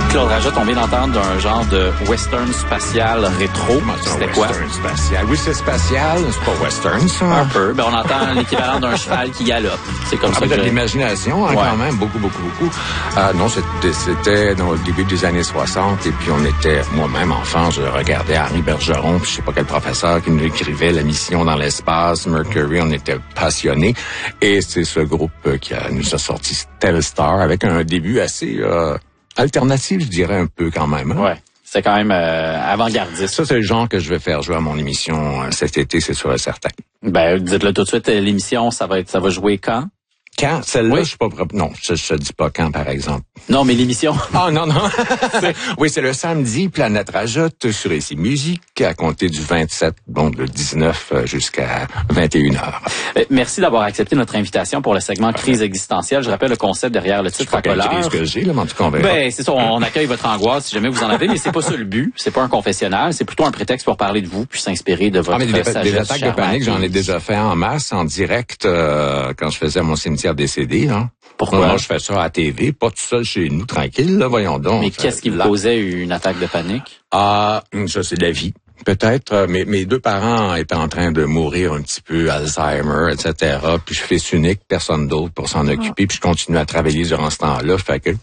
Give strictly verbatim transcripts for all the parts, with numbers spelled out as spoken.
Claude Rajotte, on vient d'entendre un genre de western spatial rétro. C'était quoi? Western spatial. Oui, c'est spatial, c'est pas western, ça. Un peu. Ben, on entend l'équivalent d'un cheval qui galope. C'est comme ah, ça. Mais que de l'imagination, hein, ouais. quand même, beaucoup, beaucoup, beaucoup. Euh, non, c'était, c'était dans le début des années soixante, et puis on était, moi-même, enfant, je regardais Henri Bergeron, puis je sais pas quel professeur qui nous écrivait La mission dans l'espace, Mercury, on était passionnés. Et c'est ce groupe qui a, nous a sorti Telstar avec un début assez... Euh, alternative, je dirais un peu quand même. Hein? Ouais, c'est quand même euh, avant-gardiste. Ça, c'est le genre que je vais faire jouer à mon émission euh, cet été, c'est sûr et certain. Ben, dites-le tout de suite, l'émission, ça va être, ça va jouer quand? Quand? Celle-là, oui. je suis pas propre. Non, je, je dis pas quand, par exemple. Non, mais l'émission. Ah, oh, non, non. Oui, c'est le samedi, Planète Rajotte, sur Ici Musique, à compter du vingt-sept, bon, le dix-neuf jusqu'à vingt et une heures. Merci d'avoir accepté notre invitation pour le segment Crise existentielle. Je rappelle le concept derrière le titre à colère. C'est ce que j'ai, là, mais en tout cas, on verra. Ben, c'est ça, on accueille votre angoisse si jamais vous en avez, mais c'est pas ça le but. C'est pas un confessionnal, c'est plutôt un prétexte pour parler de vous puis s'inspirer de votre ah, mais des, sagesse des attaques de panique, j'en ai déjà fait en masse, en direct, euh, quand je faisais mon cimetière décédé, là. Pourquoi? Moi, je fais ça à la T V, pas tout seul chez nous, tranquille, là, voyons donc. Mais qu'est-ce qui vous causait une attaque de panique? Ah, ça, c'est la vie. Peut-être, mais mes deux parents étaient en train de mourir un petit peu, Alzheimer, et cetera. Puis je fais unique, personne d'autre pour s'en occuper. Puis je continue à travailler durant ce temps-là. Fait que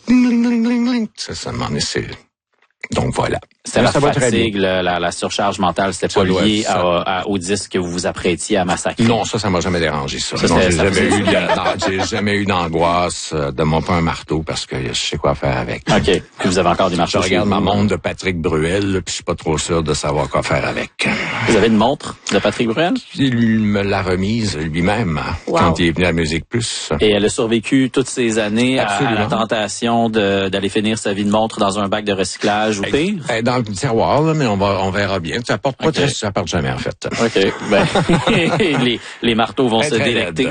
ça, ça m'en est... C'est... Donc voilà. C'était la fatigue, la, la, la surcharge mentale, c'était pas lié à, à, au disque que vous vous apprêtiez à massacrer. Non, ça, ça m'a jamais dérangé, ça. ça non, j'ai ça jamais eu de, non, j'ai jamais eu d'angoisse de mon pas un marteau parce que je sais quoi faire avec. OK. Puis vous avez encore des marteaux. Je regarde ma montre de Patrick Bruel, puis je suis pas trop sûr de savoir quoi faire avec. Vous avez une montre de Patrick Bruel? Il me l'a remise lui-même wow. quand il est venu à Musique Plus. Et elle a survécu toutes ces années à, à la tentation de, d'aller finir sa vie de montre dans un bac de recyclage ou pire? Elle, elle, dans le tiroir, là, mais on va, on verra bien. Ça porte pas okay. très, ça porte jamais, en fait. OK. Ben, les, les marteaux vont se délecter.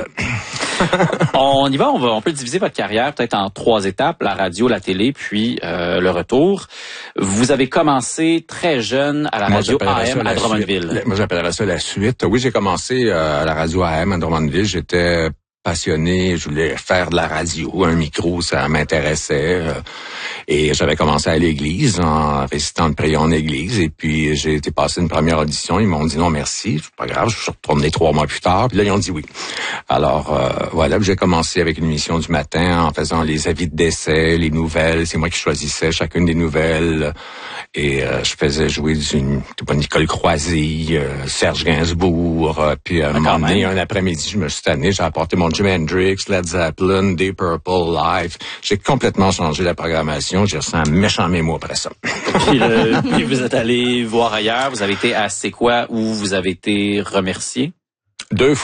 On y va, on va, on peut diviser votre carrière peut-être en trois étapes, la radio, la télé, puis euh, le retour. Vous avez commencé très jeune à la moi, radio A M à Drummondville. Suite. Moi, j'appellerais ça la suite. Oui, j'ai commencé euh, à la radio A M à Drummondville. J'étais passionné, je voulais faire de la radio, un micro, ça m'intéressait. Euh, et j'avais commencé à l'église, en récitant de prière en église. Et puis, j'ai été passé une première audition. Ils m'ont dit non, merci, c'est pas grave. Je suis retourné trois mois plus tard. Puis là, ils ont dit oui. Alors, euh, voilà, j'ai commencé avec une émission du matin en faisant les avis de décès, les nouvelles. C'est moi qui choisissais chacune des nouvelles. Et euh, je faisais jouer une, Nicole Croisy, euh, Serge Gainsbourg. Euh, puis à un moment donné, un après-midi, je me suis tanné, j'ai apporté mon Jimi Hendrix, Led Zeppelin, Deep Purple, Live. J'ai complètement changé la programmation. J'ai reçu un méchant mémo après ça. Puis, le, puis vous êtes allé voir ailleurs. Vous avez été à C'est quoi où vous avez été remercié? Deux